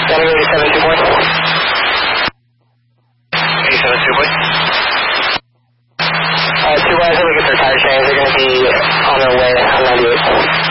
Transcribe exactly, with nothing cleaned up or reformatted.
Running eighty-seven two point. eighty-seven two point. Uh, two wise, I'm looking for tire change. They're going to be on their way on ninety-eight.